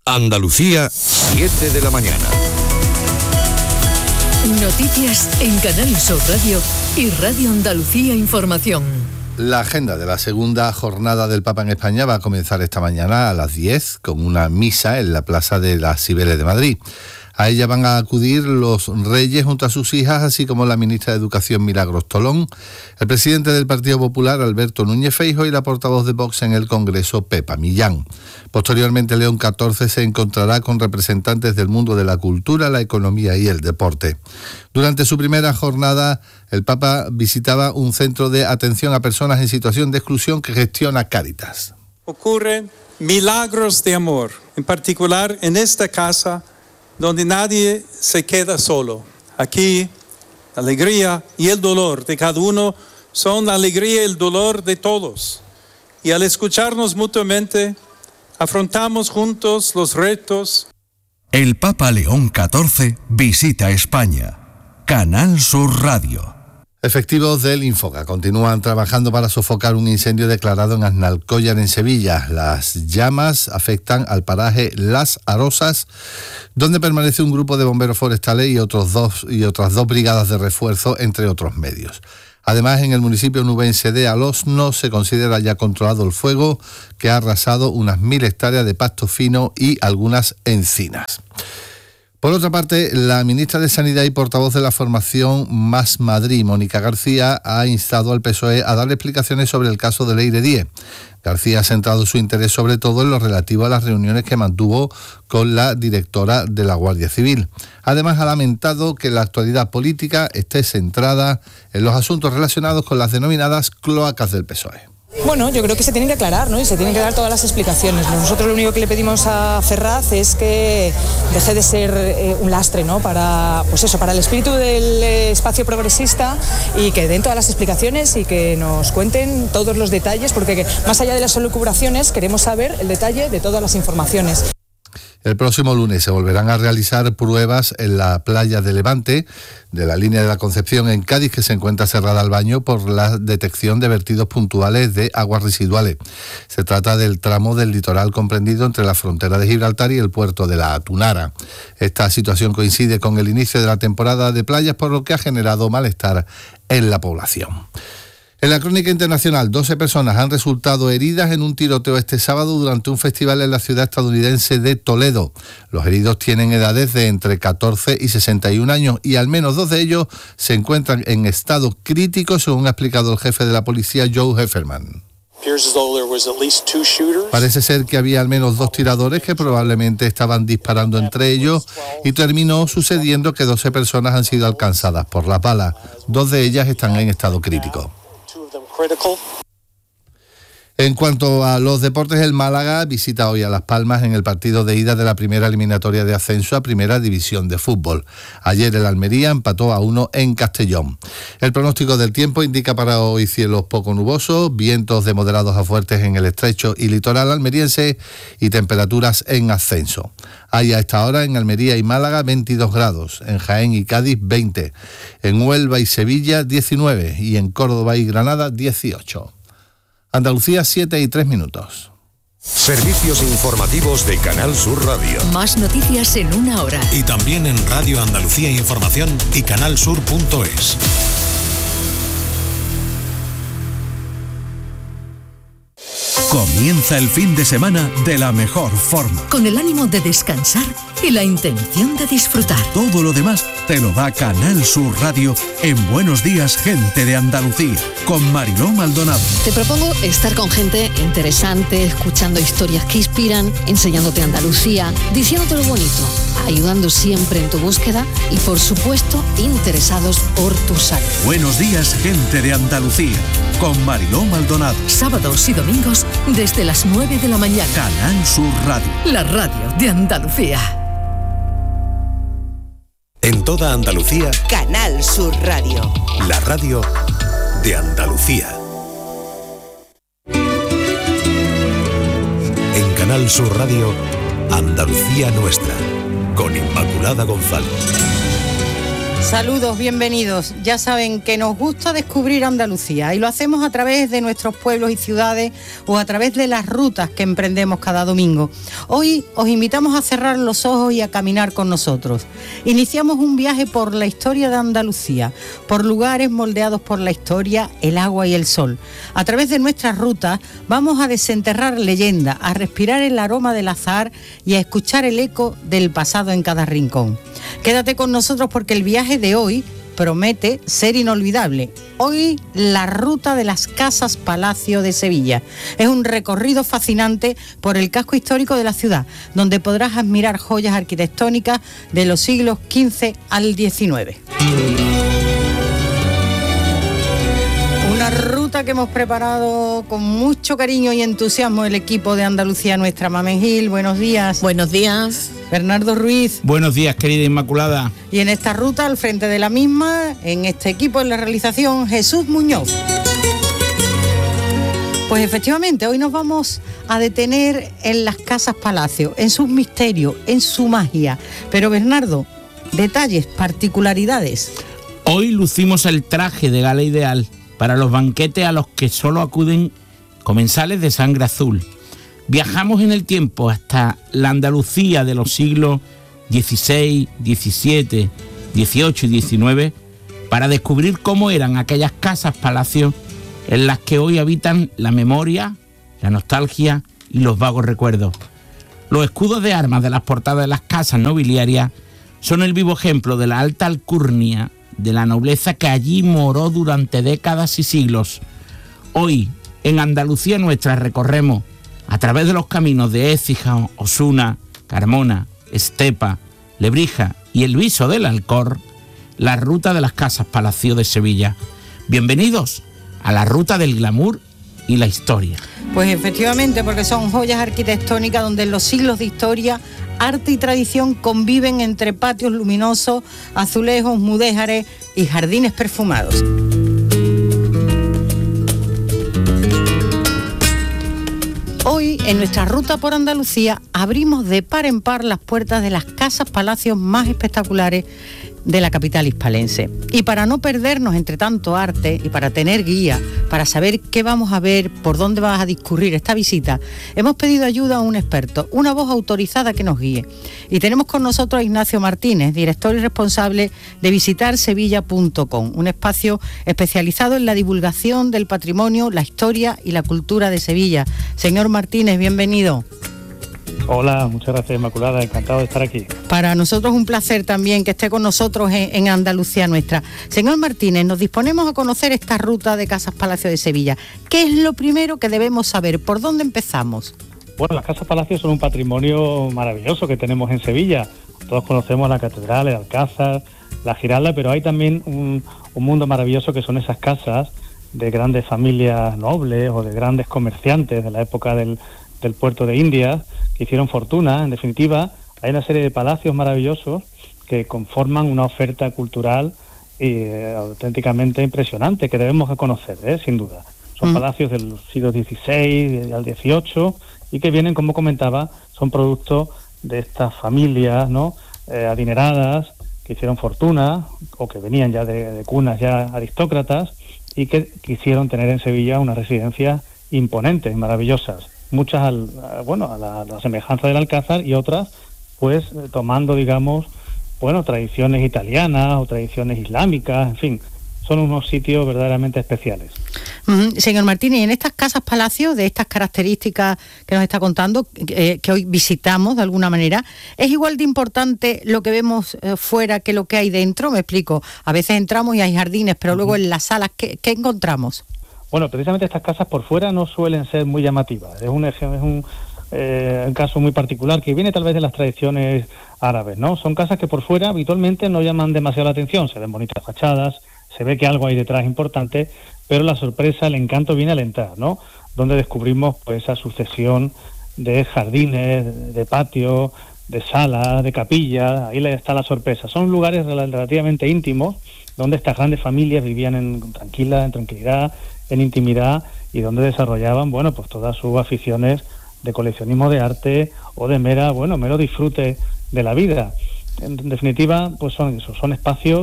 Andalucía, 7 de la mañana. Noticias en Canal Sur Radio y Radio Andalucía Información. La agenda de la segunda jornada del Papa en España va a comenzar esta mañana a las 10 con una misa en la Plaza de las Cibeles de Madrid. A ella van a acudir los reyes junto a sus hijas, así como la ministra de Educación Milagros Tolón, el presidente del Partido Popular Alberto Núñez Feijóo y la portavoz de Vox en el Congreso Pepa Millán. Posteriormente León XIV se encontrará con representantes del mundo de la cultura, la economía y el deporte. Durante su primera jornada, el Papa visitaba un centro de atención a personas en situación de exclusión que gestiona Cáritas. Ocurren milagros de amor, en particular en esta casa, donde nadie se queda solo. Aquí, la alegría y el dolor de cada uno son la alegría y el dolor de todos. Y al escucharnos mutuamente, afrontamos juntos los retos. El Papa León XIV visita España. Canal Sur Radio. Efectivos del Infoca continúan trabajando para sofocar un incendio declarado en Aznalcóllar, en Sevilla. Las llamas afectan al paraje Las Arosas, donde permanece un grupo de bomberos forestales y otras dos brigadas de refuerzo, entre otros medios. Además, en el municipio nubense de Alosno se considera ya controlado el fuego, que ha arrasado unas 1000 hectáreas de pasto fino y algunas encinas. Por otra parte, la ministra de Sanidad y portavoz de la formación Más Madrid, Mónica García, ha instado al PSOE a dar explicaciones sobre el caso de Leire Díez. García ha centrado su interés sobre todo en lo relativo a las reuniones que mantuvo con la directora de la Guardia Civil. Además, ha lamentado que la actualidad política esté centrada en los asuntos relacionados con las denominadas cloacas del PSOE. Bueno, yo creo que se tienen que aclarar, ¿no? Y se tienen que dar todas las explicaciones. Nosotros lo único que le pedimos a Ferraz es que deje de ser un lastre, ¿no? Para el espíritu del espacio progresista, y que den todas las explicaciones y que nos cuenten todos los detalles, porque más allá de las elucubraciones queremos saber el detalle de todas las informaciones. El próximo lunes se volverán a realizar pruebas en la playa de Levante, de la línea de la Concepción en Cádiz, que se encuentra cerrada al baño por la detección de vertidos puntuales de aguas residuales. Se trata del tramo del litoral comprendido entre la frontera de Gibraltar y el puerto de la Tunara. Esta situación coincide con el inicio de la temporada de playas, por lo que ha generado malestar en la población. En la crónica internacional, 12 personas han resultado heridas en un tiroteo este sábado durante un festival en la ciudad estadounidense de Toledo. Los heridos tienen edades de entre 14 y 61 años y al menos 2 de ellos se encuentran en estado crítico, según ha explicado el jefe de la policía, Joe Hefferman. Parece ser que había al menos 2 tiradores que probablemente estaban disparando entre ellos, y terminó sucediendo que 12 personas han sido alcanzadas por las balas. 2 de ellas están en estado crítico. En cuanto a los deportes, el Málaga visita hoy a Las Palmas en el partido de ida de la primera eliminatoria de ascenso a Primera División de Fútbol. Ayer el Almería empató a 1 en Castellón. El pronóstico del tiempo indica para hoy cielos poco nubosos, vientos de moderados a fuertes en el estrecho y litoral almeriense y temperaturas en ascenso. Hay a esta hora en Almería y Málaga 22 grados, en Jaén y Cádiz 20, en Huelva y Sevilla 19 y en Córdoba y Granada 18. Andalucía, 7:03. Servicios informativos de Canal Sur Radio. Más noticias en una hora. Y también en Radio Andalucía Información y canalsur.es. Comienza el fin de semana de la mejor forma. Con el ánimo de descansar y la intención de disfrutar. Todo lo demás te lo da Canal Sur Radio en Buenos Días, Gente de Andalucía, con Mariló Maldonado. Te propongo estar con gente interesante, escuchando historias que inspiran, enseñándote Andalucía, diciéndote lo bonito, ayudando siempre en tu búsqueda y, por supuesto, interesados por tu salud. Buenos Días, Gente de Andalucía, con Mariló Maldonado. Sábados y domingos desde las 9 de la mañana. Canal Sur Radio. La radio de Andalucía. En toda Andalucía, Canal Sur Radio. la radio de Andalucía. En Canal Sur Radio, Andalucía Nuestra, con Inmaculada González. Saludos, bienvenidos. Ya saben que nos gusta descubrir Andalucía y lo hacemos a través de nuestros pueblos y ciudades o a través de las rutas que emprendemos cada domingo. Hoy os invitamos a cerrar los ojos y a caminar con nosotros. Iniciamos un viaje por la historia de Andalucía, por lugares moldeados por la historia, el agua y el sol. A través de nuestras rutas vamos a desenterrar leyendas, a respirar el aroma del azahar y a escuchar el eco del pasado en cada rincón. Quédate con nosotros porque el viaje de hoy promete ser inolvidable. Hoy la ruta de las Casas Palacio de Sevilla. Es un recorrido fascinante por el casco histórico de la ciudad, donde podrás admirar joyas arquitectónicas de los siglos XV al XIX. Una ruta que hemos preparado con mucho cariño y entusiasmo el equipo de Andalucía Nuestra. Mamen Gil, buenos días. Buenos días. Bernardo Ruiz. Buenos días, querida Inmaculada. Y en esta ruta, al frente de la misma, en este equipo, en la realización, Jesús Muñoz. Pues efectivamente, hoy nos vamos a detener en las Casas Palacio, en sus misterios, en su magia. Pero Bernardo, detalles, particularidades. Hoy lucimos el traje de gala ideal para los banquetes a los que solo acuden comensales de sangre azul. Viajamos en el tiempo hasta la Andalucía de los siglos XVI, XVII, XVIII y XIX para descubrir cómo eran aquellas casas palacios en las que hoy habitan la memoria, la nostalgia y los vagos recuerdos. Los escudos de armas de las portadas de las casas nobiliarias son el vivo ejemplo de la alta alcurnia de la nobleza que allí moró durante décadas y siglos. Hoy, en Andalucía Nuestra, recorremos a través de los caminos de Écija, Osuna, Carmona, Estepa, Lebrija y el Viso del Alcor, la ruta de las Casas Palacio de Sevilla. Bienvenidos a la ruta del glamour y la historia. Pues efectivamente, porque son joyas arquitectónicas donde en los siglos de historia, arte y tradición conviven entre patios luminosos, azulejos, mudéjares y jardines perfumados. Hoy, en nuestra ruta por Andalucía, abrimos de par en par las puertas de las casas palacios más espectaculares de la capital hispalense. Y para no perdernos entre tanto arte y para tener guía, para saber qué vamos a ver, por dónde vas a discurrir esta visita, hemos pedido ayuda a un experto, una voz autorizada que nos guíe. Y tenemos con nosotros a Ignacio Martínez, director y responsable de visitarsevilla.com, un espacio especializado en la divulgación del patrimonio, la historia y la cultura de Sevilla. Señor Martínez, bienvenido. Hola, muchas gracias, Inmaculada, encantado de estar aquí. Para nosotros un placer también que esté con nosotros en Andalucía Nuestra. Señor Martínez, nos disponemos a conocer esta ruta de Casas Palacio de Sevilla. ¿Qué es lo primero que debemos saber? ¿Por dónde empezamos? Bueno, las Casas Palacio son un patrimonio maravilloso que tenemos en Sevilla. Todos conocemos la Catedral, el Alcázar, la Giralda, pero hay también un mundo maravilloso que son esas casas de grandes familias nobles o de grandes comerciantes de la época del puerto de Indias, que hicieron fortuna. En definitiva, hay una serie de palacios maravillosos que conforman una oferta cultural auténticamente impresionante que debemos conocer, sin duda. Son palacios del siglo XVI al XVIII y que vienen, como comentaba, son producto de estas familias, ¿no?, adineradas, que hicieron fortuna o que venían ya de cunas ya aristócratas y que quisieron tener en Sevilla unas residencias imponentes, maravillosas. Muchas a la semejanza del Alcázar y otras pues tomando, digamos, tradiciones italianas o tradiciones islámicas, en fin, son unos sitios verdaderamente especiales. Señor Martínez, en estas casas palacios, de estas características que nos está contando, que hoy visitamos de alguna manera, ¿es igual de importante lo que vemos fuera que lo que hay dentro? Me explico, a veces entramos y hay jardines, pero luego en las salas, ¿qué encontramos? Bueno, precisamente estas casas por fuera no suelen ser muy llamativas. Es un caso muy particular que viene tal vez de las tradiciones árabes, ¿no? Son casas que por fuera habitualmente no llaman demasiado la atención. Se ven bonitas fachadas, se ve que algo hay detrás importante, pero la sorpresa, el encanto viene al entrar, ¿no? Donde descubrimos pues esa sucesión de jardines, de patios, de salas, de capillas. Ahí está la sorpresa. Son lugares relativamente íntimos donde estas grandes familias vivían en tranquilidad, en intimidad, y donde desarrollaban, pues todas sus aficiones de coleccionismo de arte o de mero disfrute de la vida. En definitiva, pues son espacios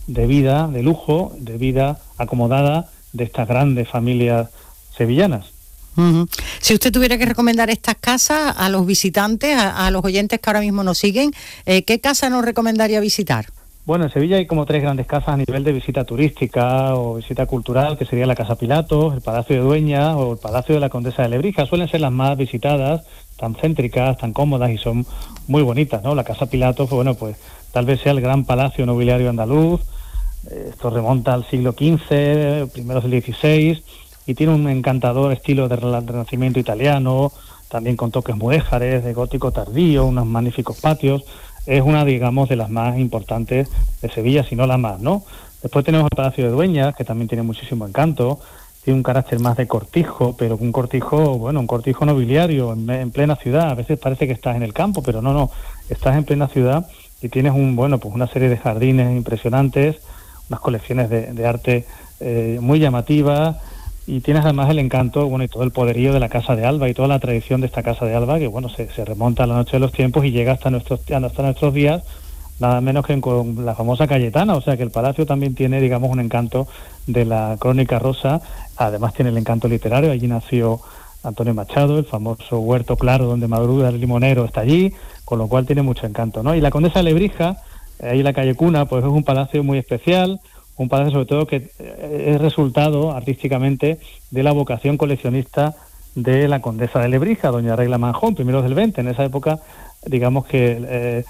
de vida, de lujo, de vida acomodada de estas grandes familias sevillanas. Uh-huh. Si usted tuviera que recomendar estas casas a los visitantes, a los oyentes que ahora mismo nos siguen, ¿qué casa nos recomendaría visitar? Bueno, en Sevilla hay como 3 grandes casas a nivel de visita turística o visita cultural, que sería la Casa Pilatos, el Palacio de Dueñas o el Palacio de la Condesa de Lebrija. Suelen ser las más visitadas, tan céntricas, tan cómodas y son muy bonitas, ¿no? La Casa Pilatos, bueno, pues tal vez sea el gran palacio nobiliario andaluz. Esto remonta al siglo XV, primeros del XVI, y tiene un encantador estilo de renacimiento italiano, también con toques mudéjares, de gótico tardío, unos magníficos patios. Es una, digamos, de las más importantes de Sevilla, si no la más, ¿no? Después tenemos el Palacio de Dueñas, que también tiene muchísimo encanto, tiene un carácter más de cortijo, pero un cortijo, bueno, un cortijo nobiliario en plena ciudad. A veces parece que estás en el campo, pero no, estás en plena ciudad y tienes pues una serie de jardines impresionantes, unas colecciones de arte muy llamativas, y tienes además el encanto, bueno, y todo el poderío de la Casa de Alba y toda la tradición de esta Casa de Alba, que bueno, se remonta a la noche de los tiempos y llega hasta nuestros días, nada menos que con la famosa Cayetana. O sea que el palacio también tiene, digamos, un encanto de la Crónica Rosa. Además tiene el encanto literario. Allí nació Antonio Machado, el famoso Huerto Claro donde madruga el limonero está allí, con lo cual tiene mucho encanto, ¿no? Y la Condesa de Lebrija, ahí en la calle Cuna, pues es un palacio muy especial, un palacio sobre todo que es resultado artísticamente de la vocación coleccionista de la Condesa de Lebrija, doña Regla Manjón, primeros del 20. En esa época, digamos que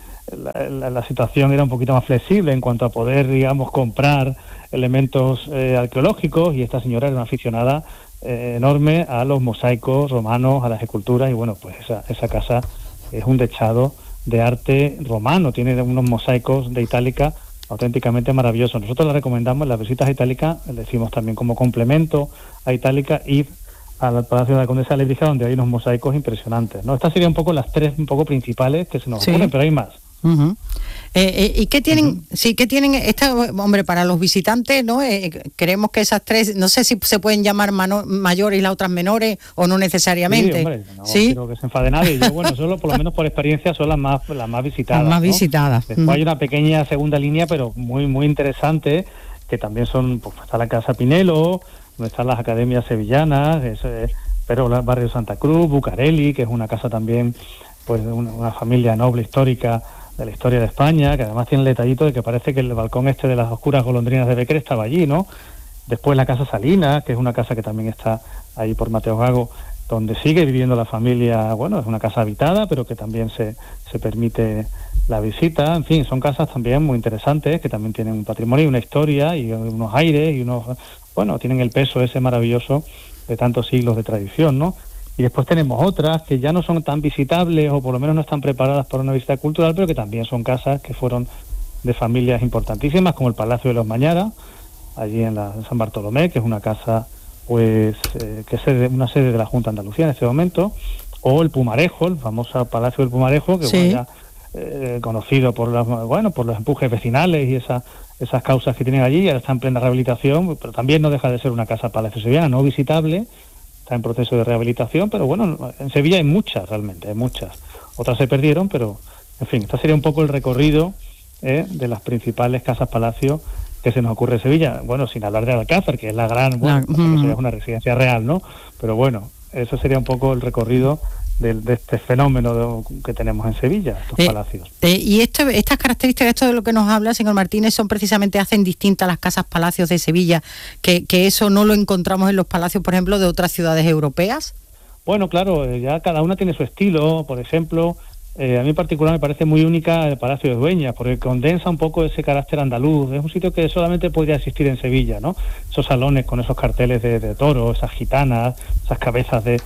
la situación era un poquito más flexible en cuanto a poder, digamos, comprar elementos arqueológicos, y esta señora era una aficionada enorme a los mosaicos romanos, a las esculturas, y bueno, pues esa casa es un dechado de arte romano, tiene unos mosaicos de Itálica auténticamente maravillosos. Nosotros la recomendamos en las visitas a Itálica, le decimos también como complemento a Itálica, ir al Palacio de la Condesa de Lebrija, donde hay unos mosaicos impresionantes, ¿no? Estas serían un poco las 3 un poco principales que se nos ocurren, pero hay más. Uh-huh. ¿Y qué tienen? Sí, ¿qué tienen? Hombre, para los visitantes, ¿no? Creemos que esas 3, no sé si se pueden llamar mayores y las otras menores, o no necesariamente. Sí, hombre, no quiero que se enfade nadie. Yo, bueno, solo por lo menos por experiencia son las más visitadas. Las más ¿no? visitadas. Después hay una pequeña segunda línea, pero muy interesante, que también son, pues está la Casa Pinelo, donde están las academias sevillanas, pero el barrio Santa Cruz, Bucareli, que es una casa también, pues de una familia noble histórica de la historia de España, que además tiene el detallito de que parece que el balcón de las oscuras golondrinas de Becker estaba allí, ¿no? Después la Casa Salinas, que es una casa que también está ahí por Mateo Gago, donde sigue viviendo la familia. Bueno, es una casa habitada, pero que también se permite la visita. En fin, son casas también muy interesantes, que también tienen un patrimonio y una historia y unos aires y tienen el peso ese maravilloso de tantos siglos de tradición, ¿no? Y después tenemos otras que ya no son tan visitables, o por lo menos no están preparadas para una visita cultural, pero que también son casas que fueron de familias importantísimas, como el Palacio de los Mañara, allí en San Bartolomé, que es una casa pues que es una sede de la Junta de Andalucía en este momento, o el Pumarejo, el famoso Palacio del Pumarejo, que sí. Conocido por los empujes vecinales y esas causas que tienen allí. Ahora está en plena rehabilitación, pero también no deja de ser una casa palacio sevillana, no visitable. Está en proceso de rehabilitación, pero bueno, en Sevilla hay muchas, realmente, hay muchas. Otras se perdieron, pero, en fin, este sería un poco el recorrido de las principales casas-palacio que se nos ocurre en Sevilla. Bueno, sin hablar de Alcázar, que es la gran, es una residencia real, ¿no? Pero bueno, eso sería un poco el recorrido de este fenómeno que tenemos en Sevilla, estos palacios. Y estas características, esto de lo que nos habla, señor Martínez, son precisamente, hacen distintas las casas palacios de Sevilla, que eso no lo encontramos en los palacios, por ejemplo, de otras ciudades europeas. Bueno, claro, ya cada una tiene su estilo. Por ejemplo, a mí en particular me parece muy única el Palacio de Dueñas, porque condensa un poco ese carácter andaluz. Es un sitio que solamente podría existir en Sevilla, ¿no? Esos salones con esos carteles de toro, esas gitanas, esas cabezas de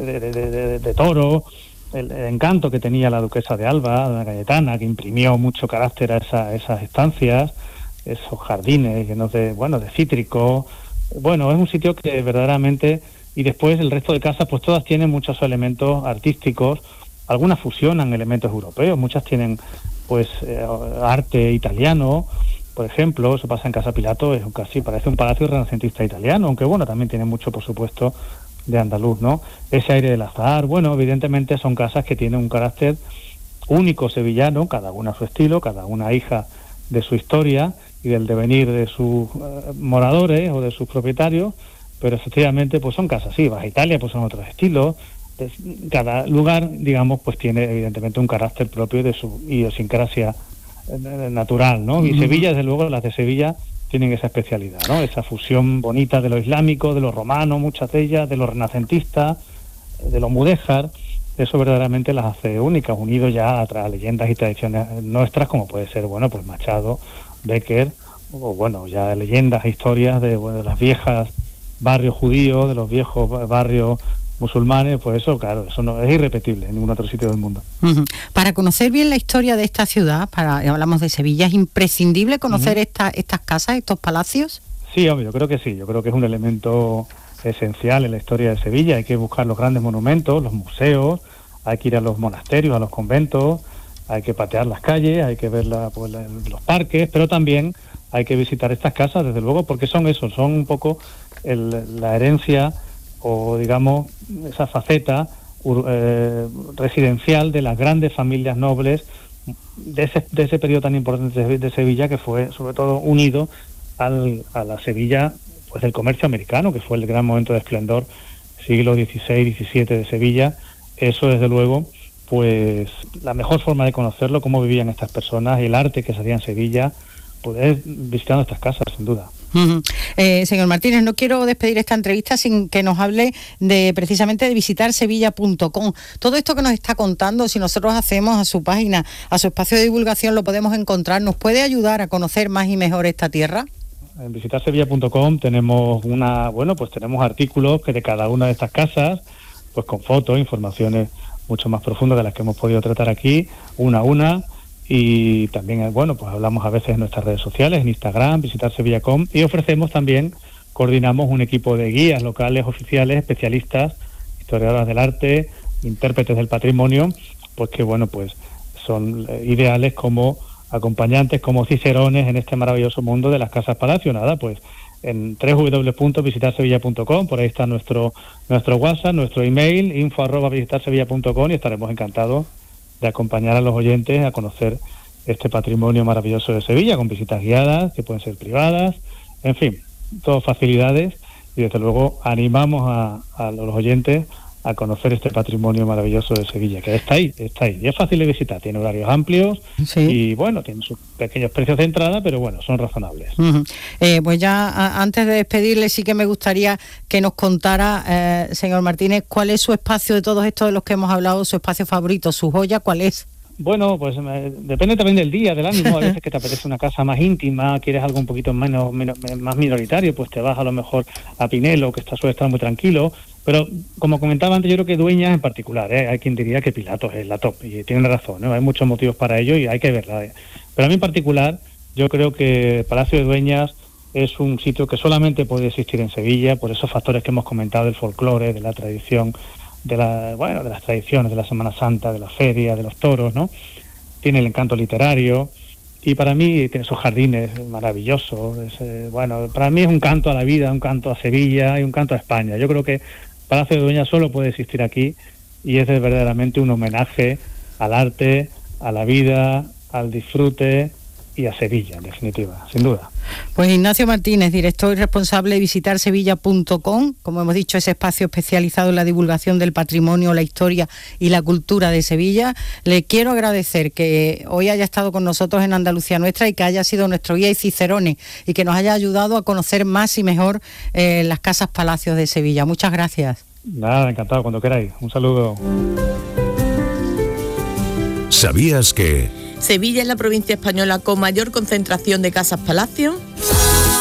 toro, el encanto que tenía la duquesa de Alba, la Cayetana, que imprimió mucho carácter a esas estancias, esos jardines llenos de cítricos. Bueno, es un sitio que verdaderamente, y después el resto de casas, pues todas tienen muchos elementos artísticos, algunas fusionan elementos europeos, muchas tienen pues arte italiano. Por ejemplo, eso pasa en Casa Pilato, casi parece un palacio renacentista italiano, aunque bueno, también tiene mucho, por supuesto, de andaluz, ¿no? Ese aire del azahar, bueno, evidentemente son casas que tienen un carácter único sevillano, cada una a su estilo, cada una hija de su historia, y del devenir de sus moradores o de sus propietarios, pero efectivamente pues son casas, sí, Baja Italia pues son otros estilos. Cada lugar, digamos, pues tiene evidentemente un carácter propio de su idiosincrasia natural, ¿no? Y Sevilla, desde luego, las de Sevilla tienen esa especialidad, ¿no? Esa fusión bonita de lo islámico, de lo romano, muchas de ellas, de lo renacentista, de lo mudéjar. Eso verdaderamente las hace únicas, unidos ya a leyendas y tradiciones nuestras, como puede ser, bueno, pues Machado, Bécquer, o bueno, ya leyendas e historias de las viejas barrios judíos, de los viejos barrios musulmanes. Pues eso, claro, eso no es irrepetible en ningún otro sitio del mundo. Para conocer bien la historia de esta ciudad, hablamos de Sevilla, ¿es imprescindible conocer estas casas, estos palacios? Sí, hombre, yo creo que sí, yo creo que es un elemento esencial en la historia de Sevilla. Hay que buscar los grandes monumentos, los museos, hay que ir a los monasterios, a los conventos, hay que patear las calles, hay que ver los parques, pero también hay que visitar estas casas, desde luego, porque son un poco la herencia, o digamos esa faceta residencial de las grandes familias nobles de ese periodo tan importante de Sevilla, que fue sobre todo unido a la Sevilla pues del comercio americano, que fue el gran momento de esplendor, siglo XVI, XVII de Sevilla. Eso desde luego, pues la mejor forma de conocerlo, cómo vivían estas personas y el arte que se hacía en Sevilla, pues es visitando estas casas, sin duda. Señor Martínez, no quiero despedir esta entrevista sin que nos hable precisamente de visitar-sevilla.com. Todo esto que nos está contando, si nosotros hacemos a su página, a su espacio de divulgación, lo podemos encontrar. ¿Nos puede ayudar a conocer más y mejor esta tierra? En visitar-sevilla.com tenemos tenemos artículos que de cada una de estas casas, pues con fotos, informaciones mucho más profundas de las que hemos podido tratar aquí, una a una. Y también, pues hablamos a veces en nuestras redes sociales, en Instagram, visitar-sevilla.com, y ofrecemos también, coordinamos un equipo de guías locales, oficiales, especialistas, historiadoras del arte, intérpretes del patrimonio, pues que pues son ideales como acompañantes, como cicerones en este maravilloso mundo de las casas palacio. Nada, pues en www.visitarsevilla.com, por ahí está nuestro WhatsApp, nuestro email, info@visitarsevilla.com, y estaremos encantados de acompañar a los oyentes a conocer este patrimonio maravilloso de Sevilla, con visitas guiadas, que pueden ser privadas, en fin, todas facilidades, y desde luego animamos a los oyentes a conocer este patrimonio maravilloso de Sevilla, que está ahí, y es fácil de visitar, tiene horarios amplios, sí. Y tiene sus pequeños precios de entrada, pero son razonables. Pues ya antes de despedirle, sí que me gustaría que nos contara, señor Martínez, cuál es su espacio de todos estos de los que hemos hablado, su espacio favorito, su joya, ¿cuál es? Bueno, pues depende también del día, del ánimo. A veces que te apetece una casa más íntima, quieres algo un poquito más minoritario, pues te vas a lo mejor a Pinelo, que suele estar muy tranquilo. Pero, como comentaba antes, yo creo que Dueñas en particular, hay quien diría que Pilatos es la top, y tienen razón, ¿no? Hay muchos motivos para ello y hay que verla. Pero a mí en particular, yo creo que Palacio de Dueñas es un sitio que solamente puede existir en Sevilla, por esos factores que hemos comentado, del folclore, de la tradición, de las tradiciones de la Semana Santa, de la feria, de los toros, ¿no? Tiene el encanto literario, y para mí tiene esos jardines maravillosos. Para mí es un canto a la vida, un canto a Sevilla y un canto a España. Yo creo que Palacio de Dueñas solo puede existir aquí, y es verdaderamente un homenaje al arte, a la vida, al disfrute y a Sevilla, en definitiva, sin duda. Pues Ignacio Martínez, director y responsable de visitar-sevilla.com, como hemos dicho, ese espacio especializado en la divulgación del patrimonio, la historia y la cultura de Sevilla. Le quiero agradecer que hoy haya estado con nosotros en Andalucía Nuestra y que haya sido nuestro guía y cicerone, y que nos haya ayudado a conocer más y mejor las casas palacios de Sevilla. Muchas gracias. Nada, encantado, cuando queráis. Un saludo. ¿Sabías que Sevilla es la provincia española con mayor concentración de casas palacio?